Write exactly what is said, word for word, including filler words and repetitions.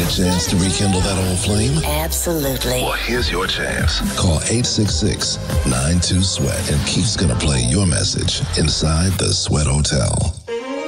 Chance to rekindle that old flame? Absolutely. Well, here's your chance. Call eight six six, nine two, SWEAT and Keith's gonna play your message inside the Sweat Hotel.